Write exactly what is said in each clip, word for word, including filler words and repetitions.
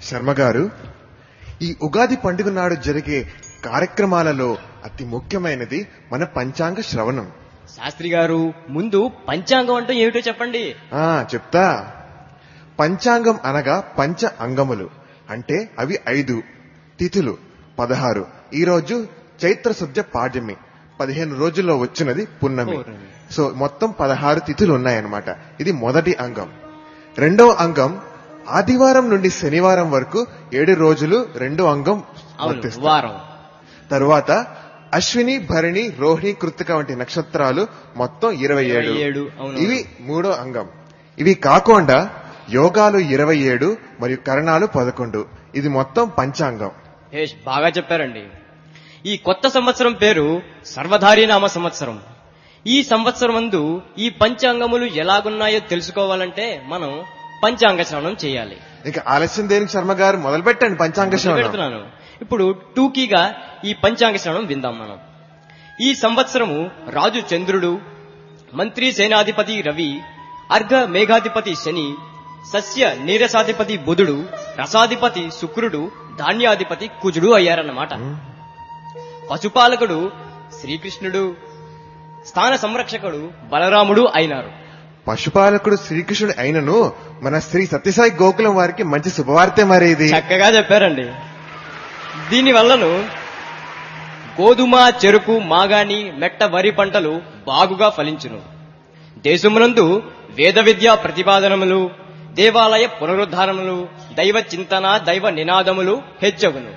శర్మ గారు, ఈ ఉగాది పండుగ నాడు జరిగే కార్యక్రమాలలో అతి ముఖ్యమైనది మన పంచాంగ శ్రవణం. శాస్త్రి గారు, ముందు పంచాంగం అంటే ఏమిటో చెప్పండి. ఆ చెప్తా. పంచాంగం అనగా పంచ అంగములు, అంటే అవి ఐదు. తిథులు పదహారు. ఈ రోజు చైత్ర శుద్ధ పాడ్యమి, పదిహేను రోజుల్లో వచ్చినది పున్నమి. సో మొత్తం పదహారు తిథులు ఉన్నాయన్నమాట. ఇది మొదటి అంగం. రెండవ అంగం ఆదివారం నుండి శనివారం వరకు ఏడు రోజులు రెండో అంగం వారం. తరువాత అశ్విని, భరణి, రోహిణి, కృత్తిక వంటి నక్షత్రాలు మొత్తం ఇరవై ఏడు. ఇవి మూడో అంగం. ఇవి కాకుండా యోగాలు ఇరవై ఏడు మరియు కరణాలు పదకొండు. ఇది మొత్తం పంచాంగం. బాగా చెప్పారండి. ఈ కొత్త సంవత్సరం పేరు సర్వధారీ నామ సంవత్సరం. ఈ సంవత్సరం మందు ఈ పంచాంగములు ఎలాగున్నాయో తెలుసుకోవాలంటే మనం పంచాంగ శ్రవణం చేయాలి. ఇంకా ఆలస్యం దేనికి శర్మ గారు, మొదలు పెట్టండి పంచాంగ శ్రవణం. ఇప్పుడు టూకీగా ఈ పంచాంగ శ్రవణం విందాం మనం. ఈ సంవత్సరము రాజు చంద్రుడు, మంత్రి సేనాధిపతి రవి, అర్ఘ మేఘాధిపతి శని, సస్య నీరసాధిపతి బుధుడు, రసాధిపతి శుక్రుడు, ధాన్యాధిపతి కుజుడు అయ్యారన్నమాట. పశుపాలకుడు శ్రీకృష్ణుడు, స్థాన సంరక్షకుడు బలరాముడు అయినారు. పశుపాలకుడు శ్రీకృష్ణుడు అయినను మన శ్రీ సత్యసాయి గోకులం వారికి మంచి శుభవార్తే మరి ఇది. చక్కగా చెప్పారండి. దీని వల్లను గోధుమ, చెరుకు, మాగాణి, మెట్ట వరి పంటలు బాగుగా ఫలించును. దేశమునందు వేద విద్యా ప్రతిపాదనములు, దేవాలయ పునరుద్ధారములు, దైవ చింతన, దైవ నినాదములు హెచ్చగును.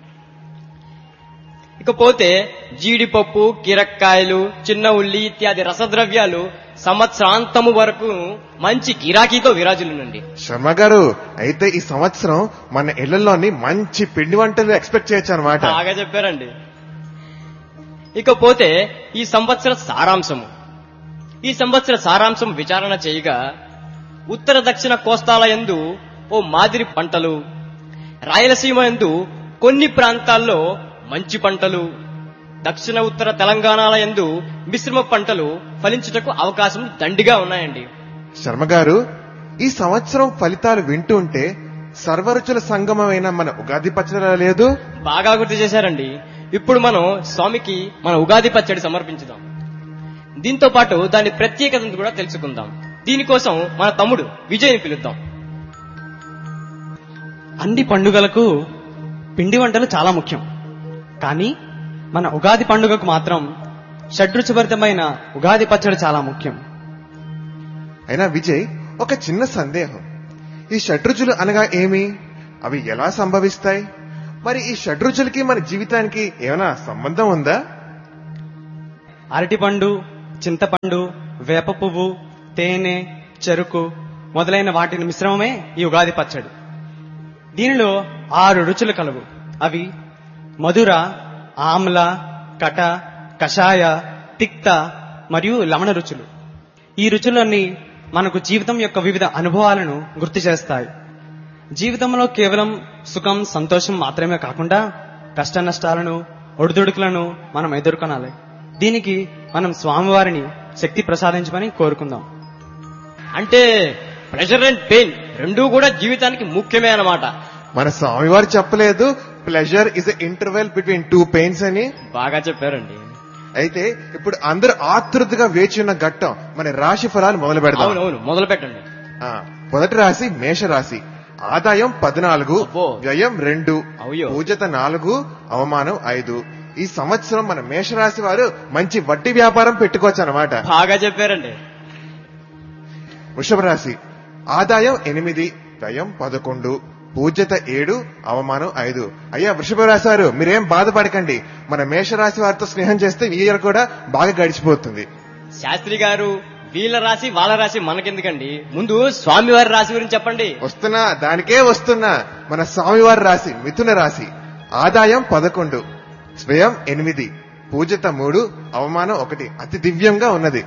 ఇకపోతే జీడిపప్పు, కీరక్కాయలు, చిన్న ఉల్లి ఇత్యాది రసద్రవ్యాలు సంవత్సరాంతము వరకు మంచి గిరాకీతో విరాజులునండి. శర్మ గారు, అయితే ఈ సంవత్సరం మన ఇళ్లలోని మంచి పిండి వంటలు ఎక్స్పెక్ట్ చేయొచ్చు అనమాట. బాగా చెప్పారండి. ఇకపోతే ఈ సంవత్సర సారాంశము. ఈ సంవత్సర సారాంశం విచారణ చేయగా ఉత్తర దక్షిణ కోస్తాల యందు ఓ మాదిరి పంటలు, రాయలసీమ యందు కొన్ని ప్రాంతాల్లో మంచి పంటలు, దక్షిణ ఉత్తర తెలంగాణల యందు మిశ్రమ పంటలు ఫలించుటకు అవకాశం దండిగా ఉన్నాయండి. శర్మ గారు, ఈ సంవత్సరం ఫలితాలు వింటూ ఉంటే సర్వరుచుల సంగమమైన మన ఉగాది పచ్చడి లేదు? బాగా గుర్తు చేశారండి. ఇప్పుడు మనం స్వామికి మన ఉగాది పచ్చడి సమర్పించుదాం. దీంతో పాటు దాని ప్రత్యేకతను కూడా తెలుసుకుందాం. దీనికోసం మన తమ్ముడు విజయ్ని పిలుద్దాం. అన్ని పండుగలకు పిండి వంటలు చాలా ముఖ్యం. కానీ మన ఉగాది పండుగకు మాత్రం షడ్రుచిభరితమైన ఉగాది పచ్చడి చాలా ముఖ్యం. అయినా విజయ్, ఒక చిన్న సందేహం. ఈ షడ్రుచులు అనగా ఏమి? అవి ఎలా సంభవిస్తాయి? మరి ఈ షడ్రుచులకి మన జీవితానికి ఏమైనా సంబంధం ఉందా? అరటిపండు, చింతపండు, వేప పువ్వు, తేనె, చెరుకు మొదలైన వాటిని మిశ్రమమే ఈ ఉగాది పచ్చడి. దీనిలో ఆరు రుచులు కలవు. అవి మధుర, ఆమ్ల, కట, కషాయ, తిక్త మరియు లవణ రుచులు. ఈ రుచులన్నీ మనకు జీవితం యొక్క వివిధ అనుభవాలను గుర్తు చేస్తాయి. జీవితంలో కేవలం సుఖం, సంతోషం మాత్రమే కాకుండా కష్ట నష్టాలను, ఒడిదుడుకులను మనం ఎదుర్కొనాలి. దీనికి మనం స్వామివారిని శక్తి ప్రసాదించమని కోరుకుందాం. అంటే ప్లెజర్ అండ్ పెయిన్ రెండూ కూడా జీవితానికి ముఖ్యమే అన్నమాట. మన స్వామివారు చెప్పలేదు pleasure is a interval between two pains అని? బాగా చెప్పారండి. అయితే ఇప్పుడు అందరూ ఆతృతగా వేచి ఉన్న ఘట్టం మన రాశి ఫలాలు మొదలు పెడదాం. అవునవును, మొదలు పెట్టండి. మొదటి రాశి మేషరాశి. ఆదాయం పద్నాలుగు, వ్యయం రెండు, పూజత నాలుగు, అవమానం ఐదు. ఈ సంవత్సరం మన మేషరాశి వారు మంచి వడ్డీ వ్యాపారం పెట్టుకోవచ్చు అన్నమాట. బాగా చెప్పారండి. వృషభ రాశి. ఆదాయం ఎనిమిది, వ్యయం పదకొండు, పూజ్యత ఏడు, అవమానం ఐదు. అయ్యా వృషభ రాశి వారు, మీరేం బాధపడకండి. మన మేషరాశి వారితో స్నేహం చేస్తే ఈ ఇయర్ కూడా బాగా గడిచిపోతుంది. శాస్త్రి గారు, వీళ్ళ రాశి వాళ్ళ రాశి మనకెందుకండి, ముందు స్వామివారి రాశి గురించి చెప్పండి. వస్తున్నా, దానికే వస్తున్నా. మన స్వామివారి రాశి మిథున రాశి. ఆదాయం పదకొండు, స్వయం ఎనిమిది, పూజ్యత మూడు, అవమానం ఒకటి. అతి దివ్యంగా ఉన్నది.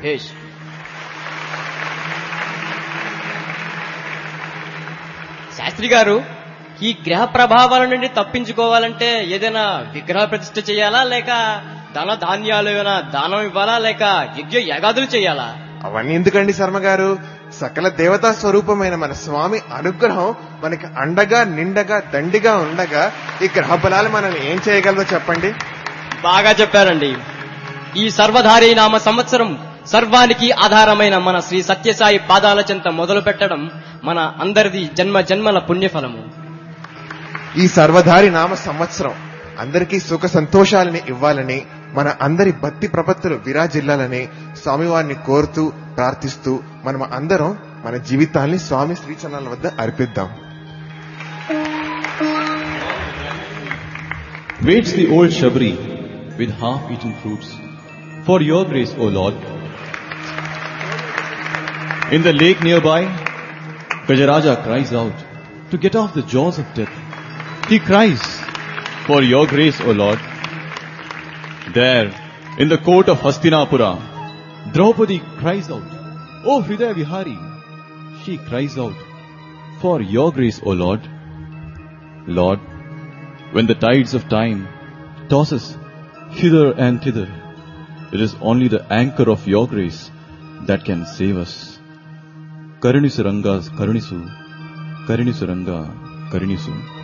శాస్త్రి గారు, ఈ గ్రహ ప్రభావాల నుండి తప్పించుకోవాలంటే ఏదైనా విగ్రహ ప్రతిష్ఠ చేయాలా, లేక ధన ధాన్యాలు ఏమైనా దానం ఇవ్వాలా, లేక యజ్ఞ యాగాదులు చేయాలా? అవన్నీ ఎందుకండి శర్మ గారు? సకల దేవతా స్వరూపమైన మన స్వామి అనుగ్రహం మనకి అండగా నిండగా దండిగా ఉండగా ఈ గ్రహ బలాలు మనల్ని ఏం చేయగలదో చెప్పండి. బాగా చెప్పారండి. ఈ సర్వధారి నామ సంవత్సరం సర్వానికి ఆధారమైన మన శ్రీ సత్యసాయి పాదాల చెంత మొదలు పెట్టడం మన అందరిది జన్మ జన్మల పుణ్యఫలము. ఈ సర్వధారి నామ సంవత్సరం అందరికీ సుఖ సంతోషాలని ఇవ్వాలని, మన అందరి భక్తి ప్రపత్తులు విరాజిల్లాలని స్వామివారిని కోరుతూ ప్రార్థిస్తూ మనం అందరం మన జీవితాల్ని స్వామి శ్రీచరణాల వద్ద అర్పిద్దాం. Waits the old Shabri with half-eaten fruits. For your grace, O Lord. In the lake nearby, Gajaraja cries out to get off the jaws of death. He cries, for your grace, O Lord. There, in the court of Hastinapura, Draupadi cries out, O Hridaya Vihari. She cries out, for your grace, O Lord. Lord, when the tides of time toss us hither and thither, it is only the anchor of your grace that can save us. Karunisu Ranga Karunisu, Karunisu Ranga Karunisu.